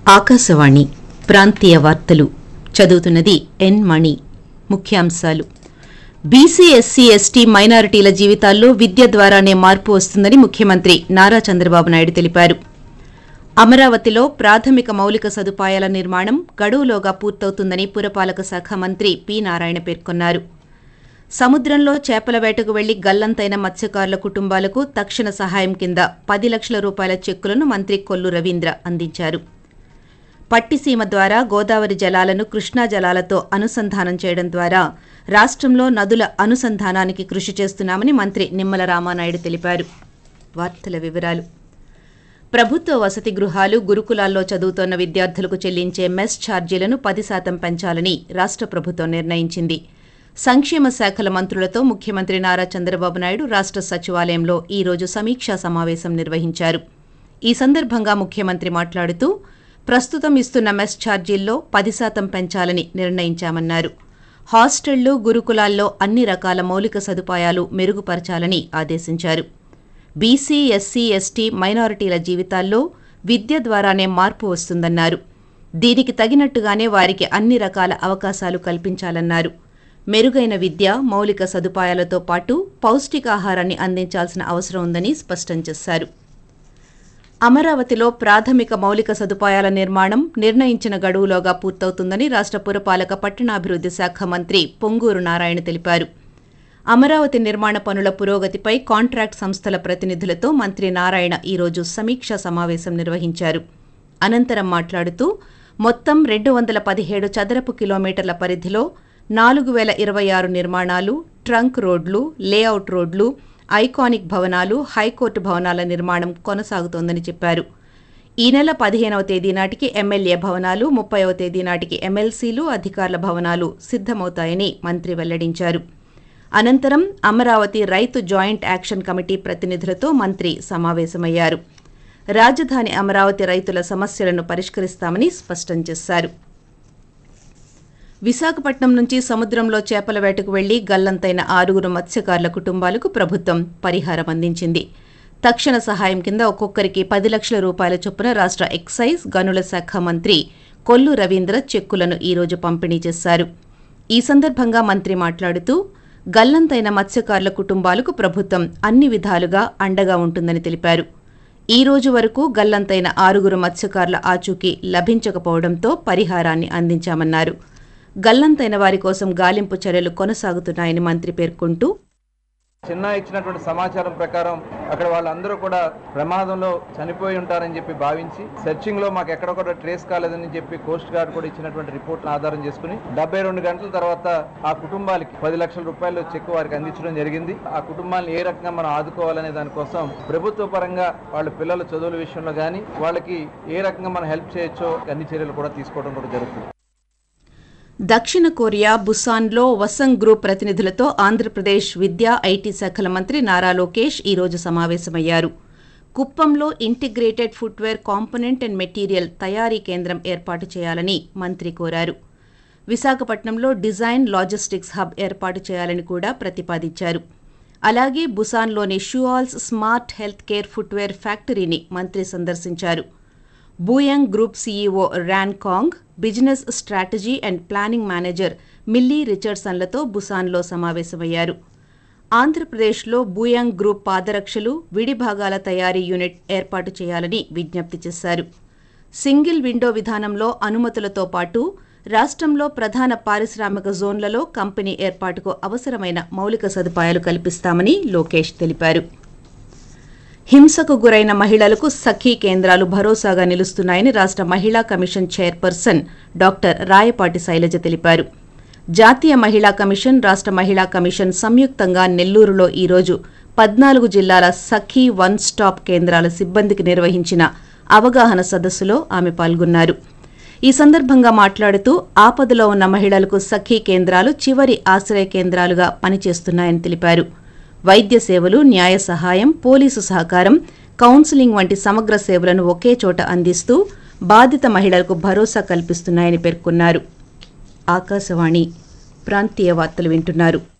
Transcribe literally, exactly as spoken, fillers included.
ఆకాశవాణి ప్రాంతీయ వార్తలు చదువుతున్నది ఎన్ మణి. ముఖ్యాంశాలు: బీసీ ఎస్సీ ఎస్టీ మైనారిటీల జీవితాల్లో విద్య ద్వారానే మార్పు వస్తుందని ముఖ్యమంత్రి నారా చంద్రబాబు నాయుడు తెలిపారు. అమరావతిలో ప్రాథమిక మౌలిక సదుపాయాల నిర్మాణం గడువులోగా పూర్తవుతుందని పురపాలక శాఖ మంత్రి పి నారాయణ పేర్కొన్నారు. సముద్రంలో చేపల వేటకు వెళ్లి గల్లంతైన మత్స్యకారుల కుటుంబాలకు తక్షణ సహాయం కింద పది లక్షల రూపాయల చెక్కులను మంత్రి కొల్లు రవీంద్ర అందించారు. పట్టిసీమ ద్వారా గోదావరి జలాలను కృష్ణా జలాలతో అనుసంధానం చేయడం ద్వారా రాష్ట్రంలో నదుల అనుసంధానానికి కృషి చేస్తున్నామని మంత్రి నిమ్మల రామానాయుడు తెలిపారు. వార్తల వివరాలు: ప్రభుత్వ వసతి గృహాలు, గురుకులాల్లో చదువుతోన్న విద్యార్థులకు చెల్లించే మెస్ ఛార్జీలను పది శాతం పెంచాలని రాష్ట్ర ప్రభుత్వం నిర్ణయించింది. సంక్షేమ శాఖల మంత్రులతో ముఖ్యమంత్రి నారా చంద్రబాబు నాయుడు రాష్ట్ర సచివాలయంలో ఈ రోజు సమీక్షా సమావేశం నిర్వహించారు. ఈ సందర్భంగా ముఖ్యమంత్రి మాట్లాడుతూ ప్రస్తుతం ఇస్తున్న మెస్ ఛార్జీల్లో పది శాతం పెంచాలని నిర్ణయించామన్నారు. హాస్టళ్లు, గురుకులాల్లో అన్ని రకాల మౌలిక సదుపాయాలు మెరుగుపరచాలని ఆదేశించారు. బీసీ, ఎస్సీ, ఎస్టీ మైనారిటీల జీవితాల్లో విద్య ద్వారానే మార్పు వస్తుందన్నారు. దీనికి తగినట్టుగానే వారికి అన్ని రకాల అవకాశాలు కల్పించాలన్నారు. మెరుగైన విద్య, మౌలిక సదుపాయాలతో పాటు పౌష్టికాహారాన్ని అందించాల్సిన అవసరం ఉందని స్పష్టం చేశారు. అమరావతిలో ప్రాథమిక మౌలిక సదుపాయాల నిర్మాణం నిర్ణయించిన గడువులోగా పూర్తవుతుందని రాష్ట్ర పురపాలక పట్టణాభివృద్ధి శాఖ మంత్రి పొంగూరు నారాయణ తెలిపారు. అమరావతి నిర్మాణ పనుల పురోగతిపై కాంట్రాక్ట్ సంస్థల ప్రతినిధులతో మంత్రి నారాయణ ఈరోజు సమీక్షా సమావేశం నిర్వహించారు. అనంతరం మాట్లాడుతూ మొత్తం రెండు వందల పదిహేడు చదరపు కిలోమీటర్ల పరిధిలో నాలుగు వేల ఇరవై ఆరు నిర్మాణాలు, ట్రంక్ రోడ్లు, లేఅవుట్ రోడ్లు, ఐకానిక్ భవనాలు, హైకోర్టు భవనాల నిర్మాణం కొనసాగుతోందని చెప్పారు. ఈ నెల పదిహేనవ తేదీ నాటికి ఎమ్మెల్యే భవనాలు, ముప్పైవ తేదీ నాటికి ఎమ్మెల్సీలు, అధికారుల భవనాలు సిద్దమవుతాయని మంత్రి వెల్లడించారు. అనంతరం అమరావతి రైతు జాయింట్ యాక్షన్ కమిటీ ప్రతినిధులతో మంత్రి సమావేశమయ్యారు. రాజధాని అమరావతి రైతుల సమస్యలను పరిష్కరిస్తామని స్పష్టం చేశారు. విశాఖపట్నం నుంచి సముద్రంలో చేపల వేటకు వెళ్లి గల్లంతైన ఆరుగురు మత్స్యకారుల కుటుంబాలకు ప్రభుత్వం పరిహారం అందించింది. తక్షణ సహాయం కింద ఒక్కొక్కరికి పది లక్షల రూపాయల చొప్పున రాష్ట్ర ఎక్సైజ్, గనుల శాఖ మంత్రి కొల్లు రవీంద్ర చెక్కులను ఈరోజు పంపిణీ చేశారు. ఈ సందర్భంగా మంత్రి మాట్లాడుతూ గల్లంతైన మత్స్యకారుల కుటుంబాలకు ప్రభుత్వం అన్ని విధాలుగా అండగా ఉంటుందని తెలిపారు. ఈ రోజు వరకు గల్లంతైన ఆరుగురు మత్స్యకారుల ఆచూకీ లభించకపోవడంతో పరిహారాన్ని అందించామన్నారు. గల్లంతైన వారి కోసం గాలింపు చర్యలు కొనసాగుతున్నాయని మంత్రి పేర్కొంటూ, చిన్న ఇచ్చినటువంటి సమాచారం ప్రకారం అక్కడ వాళ్ళందరూ కూడా ప్రమాదంలో చనిపోయి ఉంటారని చెప్పి భావించి సెర్చింగ్ లో మాకు ఎక్కడ కూడా ట్రేస్ కాలేదని చెప్పి కోస్ట్ గార్డ్ కూడా ఇచ్చినటువంటి రిపోర్ట్ ఆధారం చేసుకుని డెబ్బై రెండు గంటల తర్వాత ఆ కుటుంబాలకి పది లక్షల రూపాయలు చెక్ వారికి అందించడం జరిగింది. ఆ కుటుంబాలను ఏ రకంగా మనం ఆదుకోవాలనే దానికోసం ప్రభుత్వ పరంగా వాళ్ళ పిల్లల చదువుల విషయంలో కానీ వాళ్ళకి ఏ రకంగా మనం హెల్ప్ చేయొచ్చో అన్ని చర్యలు కూడా తీసుకోవడం కూడా జరుగుతుంది. దక్షిణ కొరియా బుసాన్లో వసంగ్ గ్రూప్ ప్రతినిధులతో ఆంధ్రప్రదేశ్ విద్యా, ఐటీ శాఖల మంత్రి నారా లోకేష్ ఈరోజు సమావేశమయ్యారు. కుప్పంలో integrated footwear component and material తయారీ కేంద్రం ఏర్పాటు చేయాలని మంత్రి కోరారు. విశాఖపట్నంలో డిజైన్ లాజిస్టిక్స్ హబ్ ఏర్పాటు చేయాలని కూడా ప్రతిపాదించారు. అలాగే బుసాన్లోని షూఆల్స్ స్మార్ట్ హెల్త్ కేర్ ఫుట్వేర్ ఫ్యాక్టరీని మంత్రి సందర్శించారు. బూయంగ్ group CEO Ryan Kong, business strategy and planning manager milli రిచర్డ్సన్లతో బుసాన్లో సమావేశమయ్యారు. ఆంధ్రప్రదేశ్లో బూయంగ్ గ్రూప్ పాదరక్షలు, విడిభాగాల తయారీ యూనిట్ ఏర్పాటు చేయాలని విజ్ఞప్తి చేశారు. సింగిల్ విండో విధానంలో అనుమతులతో పాటు రాష్ట్రంలో ప్రధాన పారిశ్రామిక జోన్లలో కంపెనీ ఏర్పాటుకు అవసరమైన మౌలిక సదుపాయాలు కల్పిస్తామని లోకేష్ తెలిపారు. హింసకు గురైన మహిళలకు సఖీ కేంద్రాలు భరోసాగా నిలుస్తున్నాయని రాష్ట్ర మహిళా commission chairperson doctor Rayapati Shailaja తెలిపారు. జాతీయ మహిళా కమిషన్, రాష్ట్ర మహిళా కమిషన్ సంయుక్తంగా నెల్లూరులో ఈరోజు పద్నాలుగు జిల్లాల సఖీ వన్ స్టాప్ కేంద్రాల సిబ్బందికి నిర్వహించిన అవగాహన సదస్సులో ఆమె పాల్గొన్నారు. ఈ సందర్భంగా మాట్లాడుతూ ఆపదలో ఉన్న మహిళలకు సఖీ కేంద్రాలు చివరి ఆశ్రయ కేంద్రాలుగా పనిచేస్తున్నాయని తెలిపారు. వైద్య సేవలు, న్యాయ సహాయం, పోలీసు సహకారం, కౌన్సిలింగ్ వంటి సమగ్ర సేవలను ఒకే చోట అందిస్తూ బాధిత మహిళలకు భరోసా కల్పిస్తున్నాయని పేర్కొన్నారు. ఆకాశవాణి ప్రాంతీయ వార్తలు వింటున్నారు.